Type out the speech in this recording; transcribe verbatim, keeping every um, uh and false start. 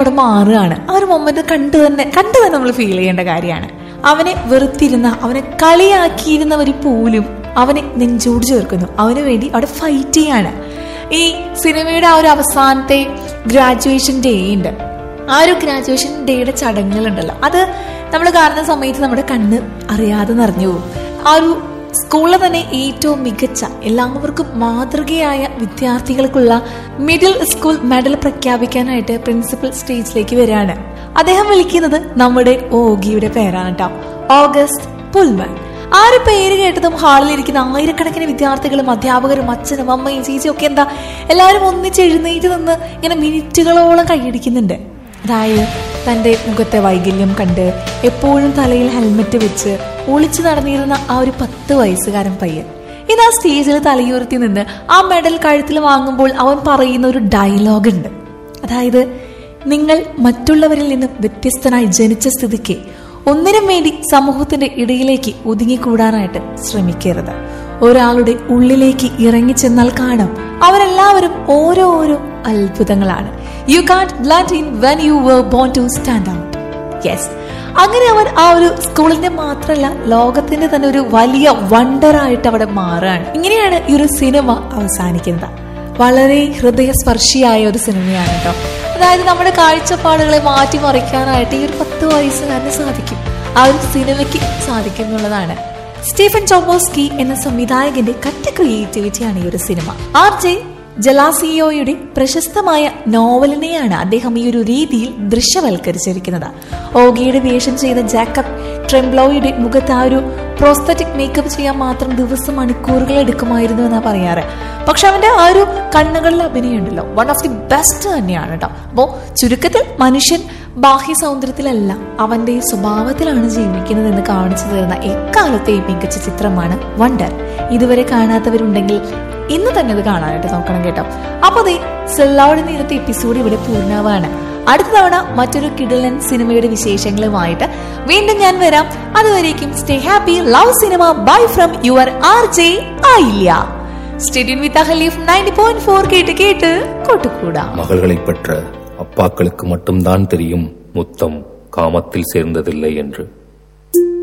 അവിടെ മാറുകയാണ്. ആ ഒരു മൊമെന്റ് കണ്ടു തന്നെ കണ്ടു തന്നെ നമ്മൾ ഫീൽ ചെയ്യേണ്ട കാര്യമാണ്. അവനെ വെറുത്തിരുന്ന, അവനെ കളിയാക്കിയിരുന്നവർ പോലും അവനെ നെഞ്ചോട് ചേർക്കുന്നു, അവന് വേണ്ടി അവിടെ ഫൈറ്റ് ചെയ്യാണ്. ഈ സിനിമയുടെ ആ ഒരു അവസാനത്തെ ഗ്രാജുവേഷൻ ഡേ ഉണ്ട്. ആ ഒരു ഗ്രാജുവേഷൻ ഡേയുടെ ചടങ്ങുകളുണ്ടല്ലോ, അത് നമ്മൾ കാണുന്ന സമയത്ത് നമ്മുടെ കണ്ണ് അറിയാതെ നിറഞ്ഞു പോകും. ആ ഒരു സ്കൂളിലെ തന്നെ ഏറ്റവും മികച്ച, എല്ലാവർക്കും മാതൃകയായ വിദ്യാർത്ഥികൾക്കുള്ള മിഡിൽ സ്കൂൾ മെഡൽ പ്രഖ്യാപിക്കാനായിട്ട് പ്രിൻസിപ്പൽ സ്റ്റേജിലേക്ക് വരികയാണ്. അദ്ദേഹം വിളിക്കുന്നത് നമ്മുടെ ഓഗിയുടെ പേരാണ് കേട്ടോ, ഓഗസ്റ്റ് പുൽമൻ. ആ ഒരു പേര് കേട്ടതും ഹാളിലിരിക്കുന്ന ആയിരക്കണക്കിന് വിദ്യാർത്ഥികളും അധ്യാപകരും അച്ഛനും അമ്മയും ചേച്ചിയും ഒക്കെ എന്താ എല്ലാവരും ഒന്നിച്ച് എഴുന്നേറ്റ് നിന്ന് ഇങ്ങനെ മിനിറ്റുകളോളം കൈയടിക്കുന്നുണ്ട്. അതായത് തൻ്റെ മുഖത്തെ വൈകല്യം കണ്ട് എപ്പോഴും തലയിൽ ഹെൽമെറ്റ് വെച്ച് ഒളിച്ചു നടന്നിരുന്ന ആ ഒരു പത്ത് വയസ്സുകാരൻ പയ്യൻ ഇതാ സ്റ്റേജിൽ തലയുയർത്തി നിന്ന് ആ മെഡൽ കഴുത്തിൽ വാങ്ങുമ്പോൾ അവൻ പറയുന്ന ഒരു ഡയലോഗ് ഉണ്ട്. അതായത്, നിങ്ങൾ മറ്റുള്ളവരിൽ നിന്നും വ്യത്യസ്തനായി ജനിച്ച സ്ഥിതിക്ക് ഒന്നിനും വേണ്ടി സമൂഹത്തിന്റെ ഇടയിലേക്ക് ഒതുങ്ങിക്കൂടാനായിട്ട് ശ്രമിക്കരുത്. ഒരാളുടെ ഉള്ളിലേക്ക് ഇറങ്ങിച്ചെന്നാൽ കാണാം അവരെല്ലാവരും ഓരോ ഓരോ അത്ഭുതങ്ങളാണ്. U can't blend in when you were bone to stand out. Yes, അങ്ങനെ അവൻ ആ ഒരു സ്കൂളിന്റെ മാത്രമല്ല ലോകത്തിന്റെ തന്നെ ഒരു വലിയ വണ്ടറായിട്ട് അവിടെ മാറുകയാണ്. ഇങ്ങനെയാണ് ഈ ഒരു സിനിമ അവസാനിക്കുന്നത്. വളരെ ഹൃദയസ്പർശിയായ ഒരു സിനിമയാണ് കേട്ടോ. അതായത് നമ്മുടെ കാഴ്ചപ്പാടുകളെ മാറ്റിമറിക്കാനായിട്ട് ഈ ഒരു പത്ത് വയസ്സുകാരന് സാധിക്കും, ആ ഒരു സിനിമയ്ക്ക് സാധിക്കും എന്നുള്ളതാണ്. സ്റ്റീഫൻ ചോബോസ്കി എന്ന സംവിധായകന്റെ കട്ട ക്രിയേറ്റിവിറ്റിയാണ് ഈ ഒരു സിനിമ. ആർ ജെ ജലാസിയോയുടെ പ്രശസ്തമായ നോവലിനെയാണ് അദ്ദേഹം ഈ ഒരു രീതിയിൽ ദൃശ്യവൽക്കരിച്ചിരിക്കുന്നത്. ഓഗിയുടെ വേഷം ചെയ്ത ജാക്കബ് ട്രെംബ്ലോയുടെ മുഖത്ത് ആ ഒരു പ്രോസ്തറ്റിക് മേക്കപ്പ് ചെയ്യാൻ മാത്രം ദിവസം മണിക്കൂറുകൾ എടുക്കുമായിരുന്നു എന്നാ പറയാറ്. പക്ഷെ അവന്റെ ആ ഒരു കണ്ണുകളിലെ അഭിനയം ഉണ്ടല്ലോ, വൺ ഓഫ് ദി ബെസ്റ്റ് തന്നെയാണ് കേട്ടോ. അപ്പോ ചുരുക്കത്തിൽ മനുഷ്യൻ ബാഹ്യ സൗന്ദര്യത്തിലല്ല അവന്റെ സ്വഭാവത്തിലാണ് ജീവിക്കുന്നത് എന്ന് കാണിച്ചു തരുന്ന എക്കാലത്തെയും മികച്ച ചിത്രമാണ് വണ്ടർ. ഇതുവരെ കാണാത്തവരുണ്ടെങ്കിൽ ഇന്ന് തന്നെ ഇത് കാണാനായിട്ട് നോക്കണം കേട്ടോ. അപ്പൊ അതേ സെല്ലാവുടെ നേരത്തെ എപ്പിസോഡ് ഇവിടെ പൂർണ്ണമാണ്. അടുത്ത തവണ മറ്റൊരു കിടിലൻ സിനിമയുടെ വിശേഷങ്ങളുമായിട്ട് വീണ്ടും ഞാൻ വരാം. അതുവരേക്കും stay happy, love cinema, bye from your R J Ayilya. Stay tune with അഹലീഫ് ninety point four കേട്ട് കേട്ട് കൊട്ടുകൂടാ. മകள்களை பெற்ற அப்பாக்களுக்கு மட்டும்தான் தெரியும் முத்தம் காமத்தில் சேர்ந்ததில்லை என்று.